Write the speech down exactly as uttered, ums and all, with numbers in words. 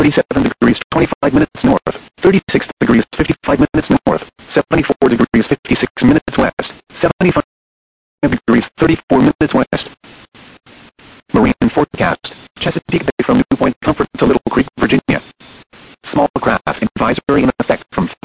thirty-seven degrees, twenty-five minutes north. thirty-six degrees, fifty-five minutes north. seventy-four degrees, fifty-six minutes west. seventy-five degrees, thirty-four minutes west. Marine forecast. Chesapeake